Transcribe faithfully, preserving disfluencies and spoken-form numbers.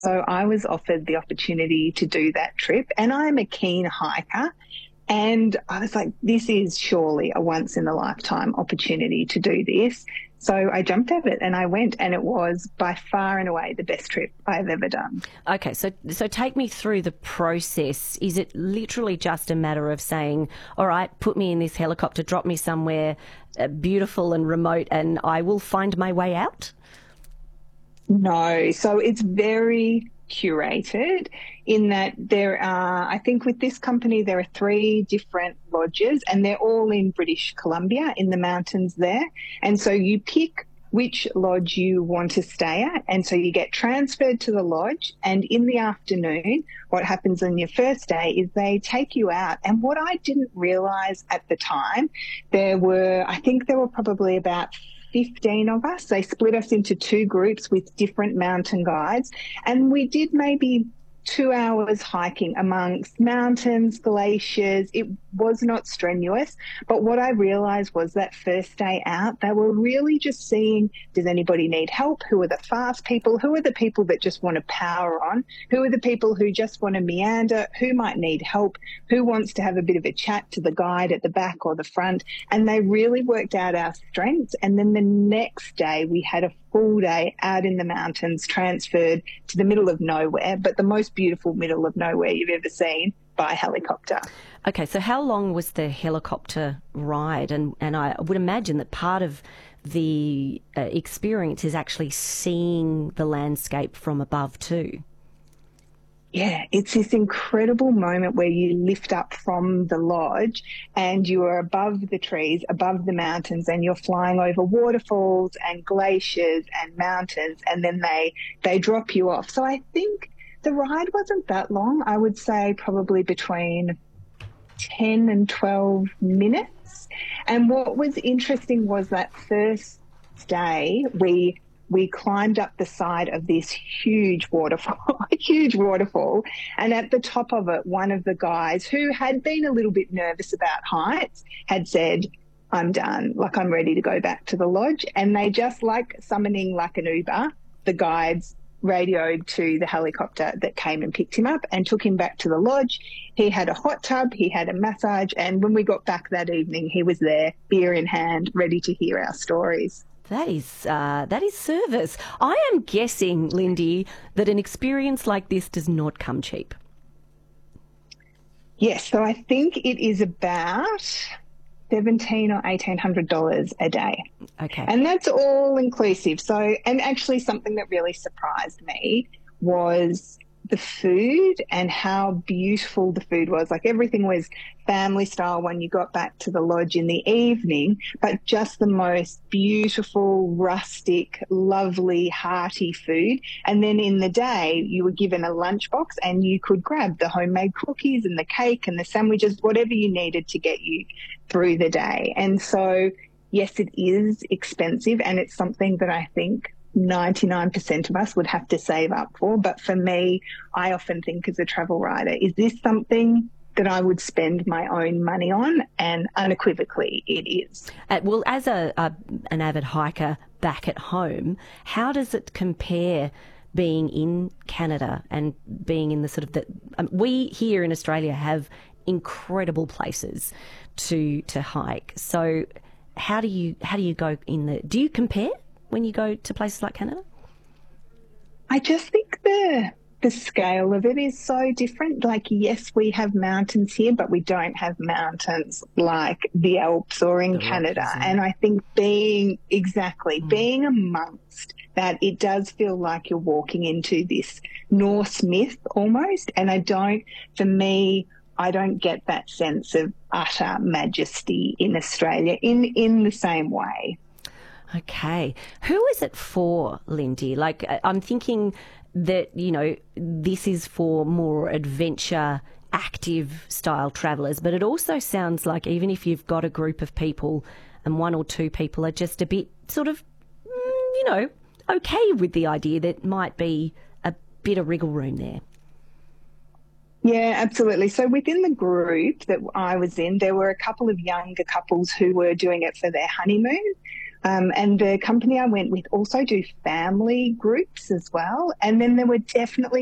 So I was offered the opportunity to do that trip, and I'm a keen hiker. And I was like, this is surely a once in a lifetime opportunity to do this. So I jumped at it and I went, and it was by far and away the best trip I've ever done. Okay, so so take me through the process. Is it literally just a matter of saying, all right, put me in this helicopter, drop me somewhere uh, beautiful and remote, and I will find my way out? No, so it's very curated in that there are, I think with this company, there are three different lodges and they're all in British Columbia in the mountains there. And so you pick which lodge you want to stay at. And so you get transferred to the lodge, and in the afternoon, what happens on your first day is they take you out. And what I didn't realise at the time, there were, I think there were probably about fifteen of us. They split us into two groups with different mountain guides, and we did maybe two hours hiking amongst mountains, glaciers. It was not strenuous, but what I realised was that first day out, they were really just seeing, does anybody need help? Who are the fast people? Who are the people that just want to power on? Who are the people who just want to meander? Who might need help? Who wants to have a bit of a chat to the guide at the back or the front? And they really worked out our strengths. And then the next day we had a full day out in the mountains, transferred to the middle of nowhere, but the most beautiful middle of nowhere you've ever seen, by helicopter. Okay, so how long was the helicopter ride? And, and I would imagine that part of the uh, experience is actually seeing the landscape from above too. Yeah, it's this incredible moment where you lift up from the lodge and you are above the trees, above the mountains, and you're flying over waterfalls and glaciers and mountains, and then they they drop you off. So I think the ride wasn't that long. I would say probably between ten and twelve minutes. And what was interesting was that first day we we climbed up the side of this huge waterfall, huge waterfall. And at the top of it, one of the guys who had been a little bit nervous about heights had said, I'm done, like I'm ready to go back to the lodge. And they just, like summoning like an Uber, the guides radioed to the helicopter that came and picked him up and took him back to the lodge. He had a hot tub, he had a massage, and when we got back that evening, he was there, beer in hand, ready to hear our stories. That is uh, that is service. I am guessing, Lindy, that an experience like this does not come cheap. Yes, so I think it is about seventeen or eighteen hundred dollars a day. Okay, and that's all inclusive. So, and actually, something that really surprised me was the food and how beautiful the food was. Like everything was family style when you got back to the lodge in the evening, but just the most beautiful, rustic, lovely, hearty food. And then in the day, you were given a lunchbox and you could grab the homemade cookies and the cake and the sandwiches, whatever you needed to get you through the day. And so, yes, it is expensive, and it's something that I think ninety-nine percent of us would have to save up for. But for me, I often think as a travel writer, is this something that I would spend my own money on? And unequivocally, it is. Uh, well, as a, a an avid hiker back at home, how does it compare being in Canada and being in the sort of the um, we here in Australia have incredible places to to hike. So how do you how do you go in the do you compare when you go to places like Canada? I just think the the scale of it is so different. Like, yes, we have mountains here, but we don't have mountains like the Alps or in the Canada. Rockies, yeah. And I think being, exactly, mm. being amongst that, it does feel like you're walking into this Norse myth almost. And I don't, for me, I don't get that sense of utter majesty in Australia in, in the same way. Okay. Who is it for, Lindy? Like, I'm thinking that, you know, this is for more adventure, active style travellers, but it also sounds like even if you've got a group of people and one or two people are just a bit sort of, you know, okay with the idea that might be a bit of wriggle room there. Yeah, absolutely. So within the group that I was in, there were a couple of younger couples who were doing it for their honeymoon. Um, and the company I went with also do family groups as well. And then there were definitely